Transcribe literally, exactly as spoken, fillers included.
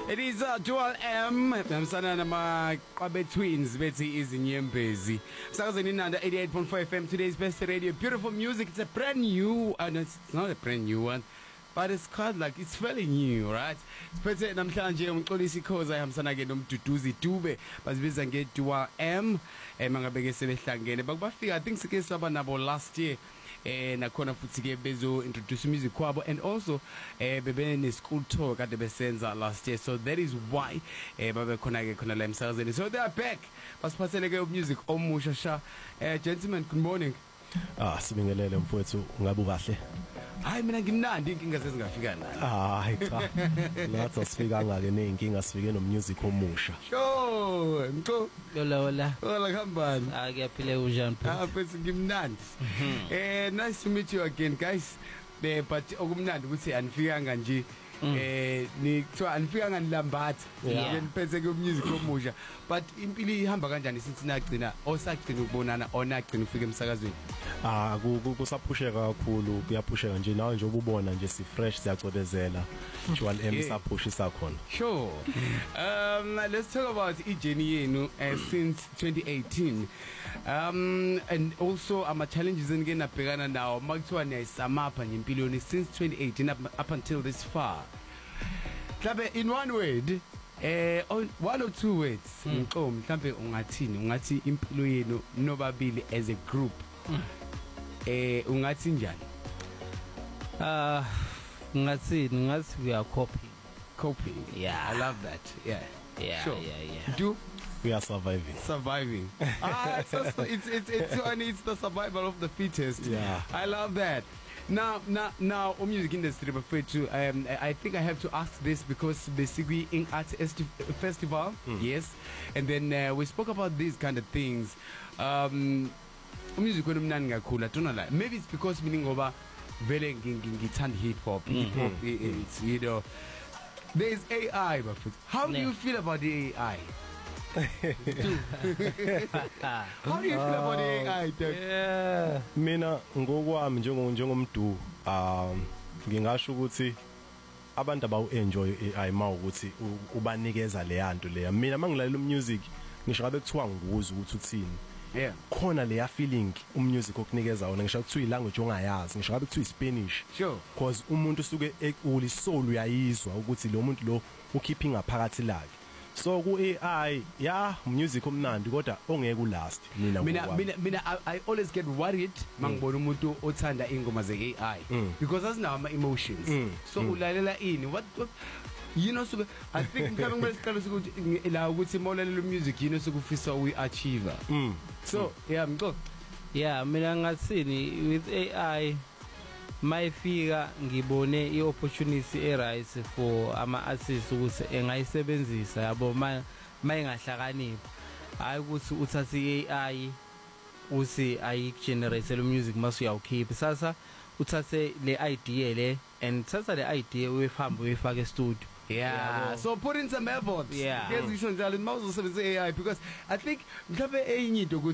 It is uh, Dual M Namsana nama Qabe twins bethi izinyembezi. Sakazeni Nanda eighty-eight point four F M, today's best radio. Beautiful music. It's a brand new and uh, it's, it's not a brand new one, but it's called like it's fairly new, right? Siphethe namhlanje umxolisi Khoza ehambisana ke nomduduzi Dube bazibiza nge Dual M emangabeke sebehlangene bakubafika. I think sike saba nabo last year. Eh nakhona futhi ke bezo introduce music kwabo, and also eh bebe ne school tour kade besenza last year, so that is why eh babe khona ke khona la emsakazweni, so they are back basiphathele ke music omusha sha. Eh gentlemen, good morning. Ah sibingelele mfowethu, ngabe kahle? Hayi mina ngimnandi, inkinga sezingafika nani. Hayi cha. Lathi asifika ngake nezinkinga, sifike no music omusha. Sho, ngco. Lola lola. Ola khambani. Ah kuyaphila unjani bro? Ah bese ngimnandi. Eh nice to meet you again guys. Eh but okumnandi ukuthi anifikanga nje. Eh ni kuthiwa anifikanga nilambatha. Niphethe ke music omusha. But impilo ihamba kanjani sithi nagcina osagcina ukubonana onagcina ufika emsakazweni? Ah kusaphusheka kakhulu, kuyaphusheka nje nawe nje ububona nje si fresh siyacwebezela. Dual M saphushisa khona. Sure. Um let's talk about ijourney yenu uh, since twenty eighteen. Um and also ama challenges engena bhekana nawo makuthiwa niyayisamapha nje impilo yenu since twenty eighteen up, up until this far. Mhlambe in one word, eh on one or two words, ngqo mhlambe ungathini? Ungathi impilo yenu nobabili as a group. Eh ungathi njani? Ah ngathi ngathi we are coping. Coping. Yeah, I love that. Yeah. Yeah, sure. yeah, yeah. Do we are surviving. Surviving. ah, it's, also, it's it's it's and it's the survival of the fittest. Yeah. I love that. Now, now, now, o music industry, but for to, um, I think I have to ask this because basically in Arts Festival, mm. yes, and then uh, we spoke about these kind of things. Um, music when I'm cool, I don't know, like maybe it's because meaning over very ngithanda hip hop, hip hop, it's you know, there is A I, but how do you feel about the A I? How do you feel about the A I? Yeah. Mina ngokwami njengo njengomdu um ngingasho ukuthi abantu abawu enjoy A I mawukuthi ubanikeza le yanto le. Mina mangilalela music ngisho ngabe kuthiwa ngukuza ukuthi uthini. Yeah. Khona le ya feeling umusic okunikeza wona, ngisho kuthiwa ilanguage ongayazi, ngisho ngabe kuthiwa iSpanish. Sure. Because umuntu usuke uli soul uyayizwa ukuthi lo muntu lo ukeeping ngaphakathi lakhe. So ku A I yeah music omnandi kodwa ongeke ulast. Mina mina mina mina I, I always get worried mangibona umuntu othanda ingoma ze A I mm. because asinawo ama emotions. Mm. So mm. ulalela ini what, what you know, so I think mhlawumbe kumele siqale ukuthi la ukuthi mawulalela music you know sokufisa we achieve. Mm. So yeah mxo. Yeah, mina ngathini with A I mayifika ngibone iopportunity erise for ama artists ukuthi engayisebenzisa yabo mayingahlakaniphi, hayi ukuthi uthathe A I uthi ayi generate le music masu yawukhipha. Sasa uthathe le idea le and thatha le idea uyifamba uyifaka e studio. Yeah, yeah, so put in some effort. Yeah, yes, you should tell mawuzosebenzisa A I because I think mhlawumbe eyinye into